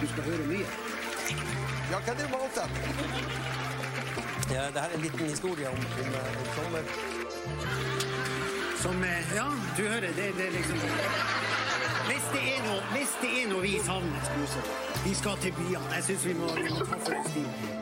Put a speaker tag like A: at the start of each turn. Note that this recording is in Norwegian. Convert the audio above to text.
A: skal høre mye.
B: Ja, kan du måte?
C: Ja, det her en liten historie om sommer.
A: Som, ja, du hører, det er liksom... Hvis det er noe vi savner, vi skal til byene. Jeg synes vi må ta for oss de.